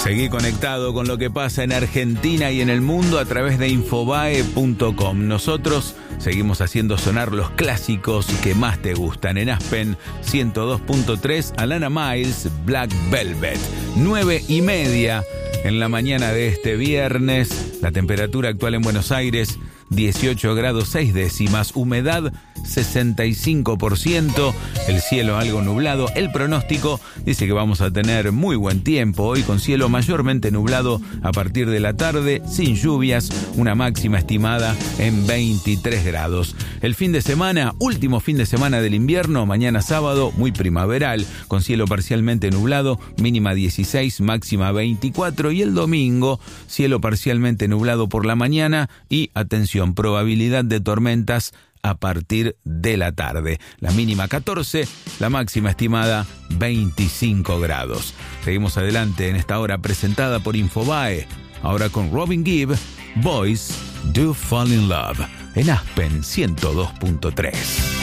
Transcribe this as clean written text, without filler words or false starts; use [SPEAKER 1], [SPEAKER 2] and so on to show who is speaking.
[SPEAKER 1] Seguí conectado con lo que pasa en Argentina y en el mundo a través de Infobae.com. Nosotros seguimos haciendo sonar los clásicos que más te gustan. En Aspen 102.3, Alana Miles, Black Velvet. 9:30 en la mañana de este viernes. La temperatura actual en Buenos Aires, 18 grados 6 décimas, humedad 65%, el cielo algo nublado. El pronóstico dice que vamos a tener muy buen tiempo hoy, con cielo mayormente nublado a partir de la tarde, sin lluvias, una máxima estimada en 23 grados. El fin de semana, último fin de semana del invierno, mañana sábado, muy primaveral, con cielo parcialmente nublado, mínima 16, máxima 24, y el domingo, cielo parcialmente nublado por la mañana y, atención, probabilidad de tormentas a partir de la tarde. La mínima 14, la máxima estimada 25 grados. Seguimos adelante en esta hora presentada por Infobae. Ahora con Robin Gibb, Boys Do Fall in Love, en Aspen 102.3.